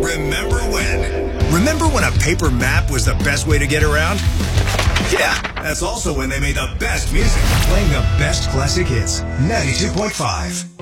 Remember when? Remember when a paper map was the best way to get around? Yeah, that's also when they made the best music, playing the best classic hits. 92.5.